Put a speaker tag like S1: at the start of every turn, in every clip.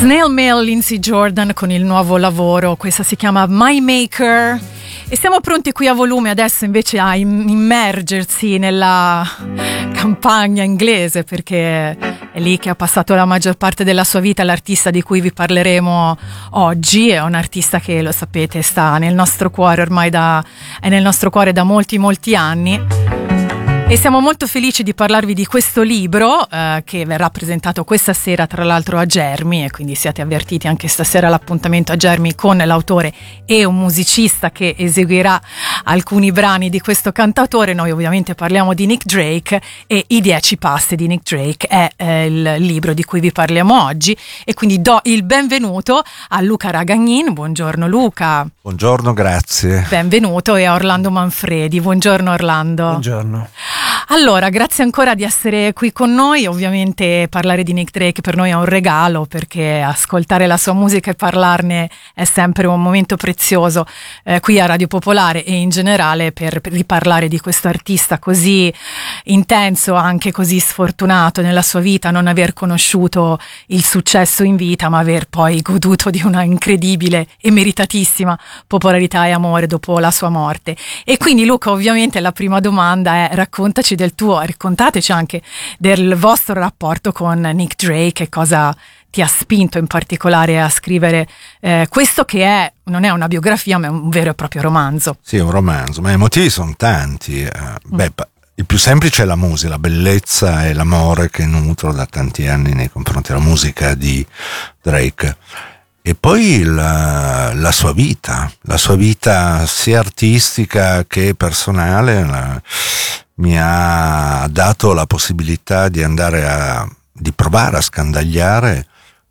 S1: Snail Mail, Lindsey Jordan con il nuovo lavoro, questa si chiama My Maker e siamo pronti qui a Volume adesso invece a immergersi nella campagna inglese, perché è lì che ha passato la maggior parte della sua vita. L'artista di cui vi parleremo oggi è un artista che, lo sapete, sta nel nostro cuore ormai è nel nostro cuore da molti anni. E siamo molto felici di parlarvi di questo libro che verrà presentato questa sera tra l'altro a Germi, e quindi siate avvertiti anche stasera l'appuntamento a Germi con l'autore e un musicista che eseguirà alcuni brani di questo cantautore. Noi ovviamente parliamo di Nick Drake e I 10 passi di Nick Drake è il libro di cui vi parliamo oggi, e quindi do il benvenuto a Luca Ragagnin. Buongiorno Luca.
S2: Buongiorno, grazie.
S1: Benvenuto, e a Orlando Manfredi. Buongiorno Orlando.
S3: Buongiorno.
S1: Allora, grazie ancora di essere qui con noi. Ovviamente parlare di Nick Drake per noi è un regalo, perché ascoltare la sua musica e parlarne è sempre un momento prezioso qui a Radio Popolare e in generale per riparlare di questo artista così intenso, anche così sfortunato nella sua vita, non aver conosciuto il successo in vita ma aver poi goduto di una incredibile e meritatissima popolarità e amore dopo la sua morte. E quindi Luca, ovviamente la prima domanda è: raccontateci anche del vostro rapporto con Nick Drake e cosa ti ha spinto in particolare a scrivere questo che non è una biografia ma è un vero e proprio romanzo.
S2: Sì, è un romanzo, ma i motivi sono tanti. Il più semplice è la musica, la bellezza e l'amore che nutro da tanti anni nei confronti della musica di Drake. E poi la sua vita sia artistica che personale mi ha dato la possibilità di di provare a scandagliare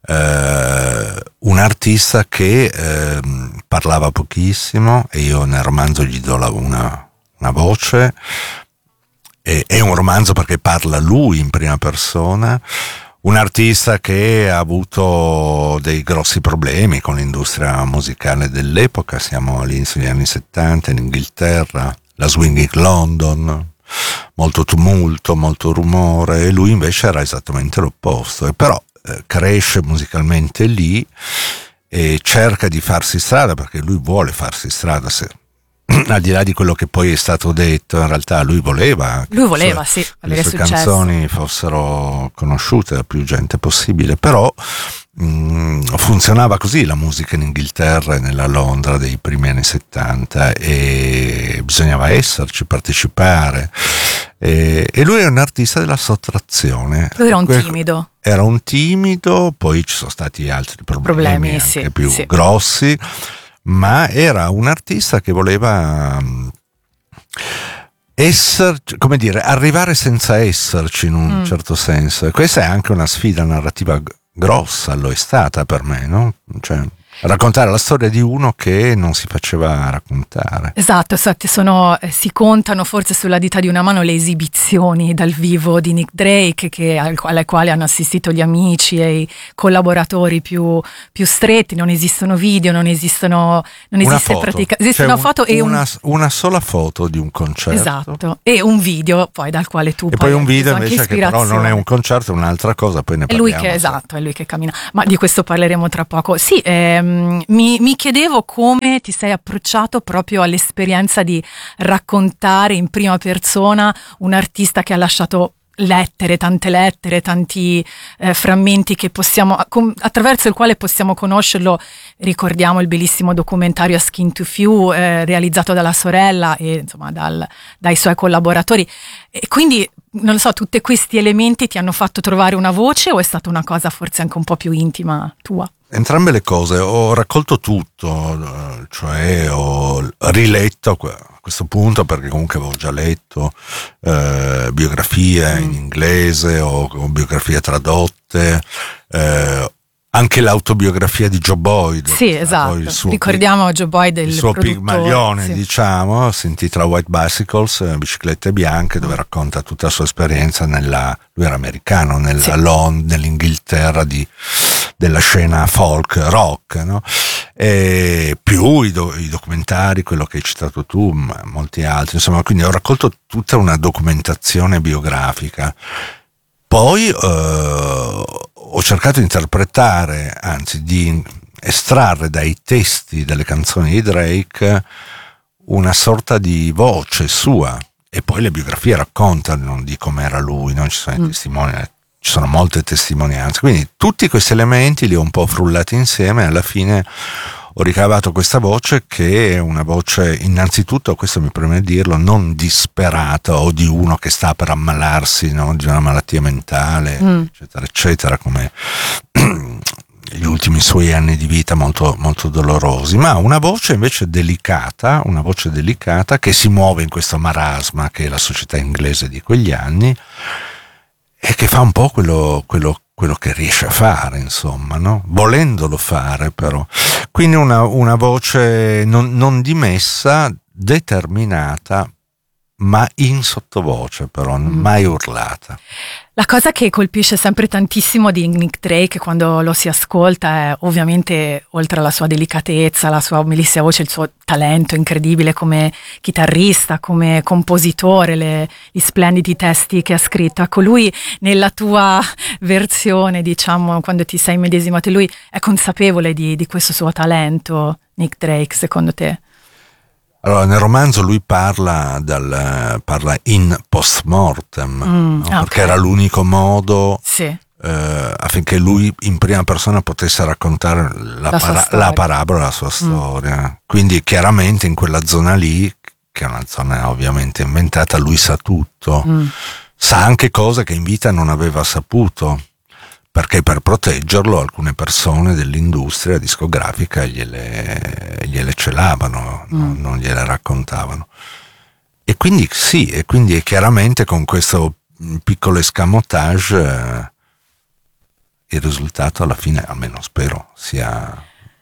S2: un artista che parlava pochissimo, e io nel romanzo gli do una voce. È un romanzo perché parla lui in prima persona. Un artista che ha avuto dei grossi problemi con l'industria musicale dell'epoca. Siamo all'inizio degli anni 70 in Inghilterra, la Swinging London, molto tumulto, molto rumore, e lui invece era esattamente l'opposto. E però cresce musicalmente lì e cerca di farsi strada, perché lui vuole farsi strada. Al di là di quello che poi è stato detto, in realtà lui voleva che le sue canzoni fossero conosciute da più gente possibile, però funzionava così la musica in Inghilterra e nella Londra dei primi anni 70, e bisognava esserci, partecipare, e lui è un artista della sottrazione.
S1: Lui era un timido. Poi ci sono stati altri problemi anche più grossi, ma era un artista che voleva arrivare senza esserci in un certo senso, e questa è anche una sfida narrativa grossa, lo è stata per me, no? Cioè, raccontare la storia di uno che non si faceva raccontare. Esatto, si contano forse sulla dita di una mano le esibizioni dal vivo di Nick Drake alle quali hanno assistito gli amici e i collaboratori più stretti. Non esistono video, non esiste praticamente. Esiste una foto e
S2: una sola foto di un concerto.
S1: Esatto, e un video poi dal quale tu
S2: poi un video invece che però non è un concerto, è un'altra cosa, poi ne parliamo.
S1: È lui che cammina, ma di questo parleremo tra poco. Sì, mi chiedevo come ti sei approcciato proprio all'esperienza di raccontare in prima persona un artista che ha lasciato tante lettere, tanti frammenti che attraverso il quale possiamo conoscerlo. Ricordiamo il bellissimo documentario A Skin Too Few realizzato dalla sorella e insomma dai suoi collaboratori, e quindi non lo so, tutti questi elementi ti hanno fatto trovare una voce, o è stata una cosa forse anche un po' più intima tua?
S2: Entrambe le cose. Ho raccolto tutto, cioè ho riletto a questo punto, perché comunque avevo già letto biografie in inglese o biografie tradotte, anche l'autobiografia di Joe Boyd.
S1: Sì, esatto. Ricordiamo Joe Boyd, il
S2: suo
S1: produttore,
S2: Pigmalione,
S1: sì.
S2: Diciamo, si intitola White Bicycles, biciclette bianche, dove racconta tutta la sua esperienza lui era americano, nell'Inghilterra della scena folk, rock, no? E più i documentari, quello che hai citato tu, ma molti altri, insomma, quindi ho raccolto tutta una documentazione biografica. Poi ho cercato di interpretare, anzi di estrarre dai testi delle canzoni di Drake una sorta di voce sua, e poi le biografie raccontano di com'era lui, no? Ci sono i testimoni, ci sono molte testimonianze, quindi tutti questi elementi li ho un po' frullati insieme e alla fine ho ricavato questa voce, che è una voce, innanzitutto, questo mi preme dirlo, non disperata o di uno che sta per ammalarsi, no? Di una malattia mentale, eccetera, eccetera, come gli ultimi suoi anni di vita molto, molto dolorosi, ma una voce invece delicata, una voce delicata che si muove in questo marasma che è la società inglese di quegli anni e che fa un po' quello che riesce a fare, insomma, no? Volendolo fare, però. Quindi una voce non dimessa, determinata, ma in sottovoce, però mai urlata.
S1: La cosa che colpisce sempre tantissimo di Nick Drake quando lo si ascolta è ovviamente, oltre alla sua delicatezza, la sua bellissima voce, il suo talento incredibile come chitarrista, come compositore, gli splendidi testi che ha scritto. Ecco, lui nella tua versione, diciamo, quando ti sei immedesimato in lui, è consapevole di questo suo talento, Nick Drake, secondo te?
S2: Allora, nel romanzo lui parla in post-mortem, no? Perché era l'unico modo affinché lui in prima persona potesse raccontare la parabola, la sua storia. Quindi chiaramente in quella zona lì, che è una zona ovviamente inventata, lui sa tutto, sa anche cose che in vita non aveva saputo, perché per proteggerlo alcune persone dell'industria discografica gliele celavano, non gliele raccontavano. E quindi sì, e quindi chiaramente con questo piccolo escamotage il risultato alla fine, almeno spero, sia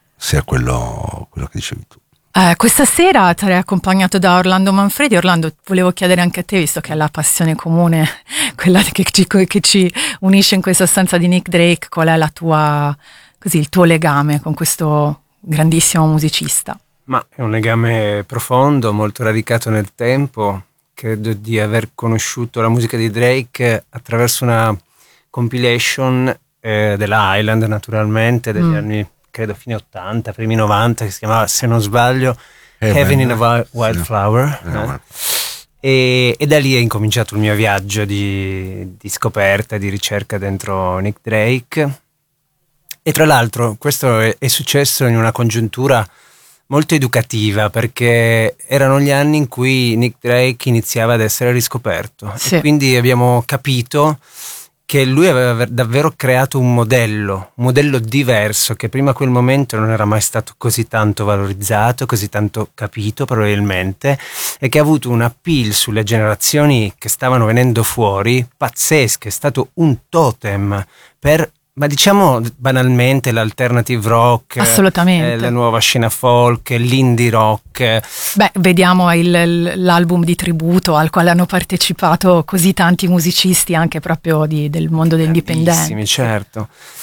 S2: quello che dicevi tu.
S1: Questa sera sarei accompagnato da Orlando Manfredi. Orlando, volevo chiedere anche a te, visto che è la passione comune, quella che ci unisce in questa stanza di Nick Drake, qual è il tuo legame con questo grandissimo musicista?
S3: Ma è un legame profondo, molto radicato nel tempo. Credo di aver conosciuto la musica di Drake attraverso una compilation della Island, naturalmente, degli anni, credo fine 80, primi 90, che si chiamava, se non sbaglio, Heaven in a Wildflower. E da lì è incominciato il mio viaggio di scoperta, di ricerca dentro Nick Drake. E tra l'altro questo è successo in una congiuntura molto educativa, perché erano gli anni in cui Nick Drake iniziava ad essere riscoperto. Sì. E quindi abbiamo capito che lui aveva davvero creato un modello diverso, che prima a quel momento non era mai stato così tanto valorizzato, così tanto capito probabilmente, e che ha avuto un appeal sulle generazioni che stavano venendo fuori pazzesche. È stato un totem ma diciamo banalmente l'alternative rock,
S1: assolutamente,
S3: la nuova scena folk, l'indie rock.
S1: Beh, vediamo l'album di tributo al quale hanno partecipato così tanti musicisti anche proprio del mondo dell'indipendente.
S3: Certo.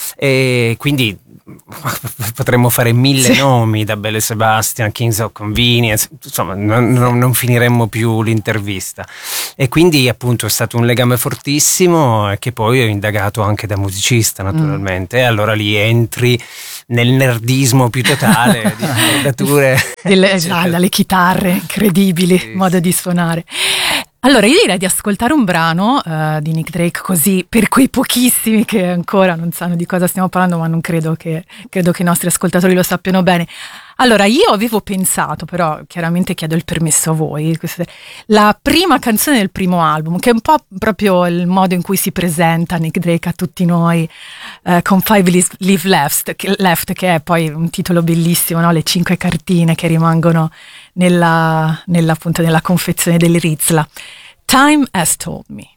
S3: E quindi potremmo fare 1000 nomi, da Belle Sebastian, Kings of Convenience, insomma non finiremmo più l'intervista. E quindi appunto è stato un legame fortissimo, che poi ho indagato anche da musicista, naturalmente. E allora lì entri nel nerdismo più totale di accordature
S1: dalle chitarre incredibili, modo di suonare. Allora, io direi di ascoltare un brano di Nick Drake, così per quei pochissimi che ancora non sanno di cosa stiamo parlando, ma non credo che i nostri ascoltatori lo sappiano bene. Allora, io avevo pensato, però chiaramente chiedo il permesso a voi, la prima canzone del primo album, che è un po' proprio il modo in cui si presenta Nick Drake a tutti noi, con Five Live Left, che è poi un titolo bellissimo, no? Le 5 cartine che rimangono appunto nella confezione del Rizla. Time Has Told Me.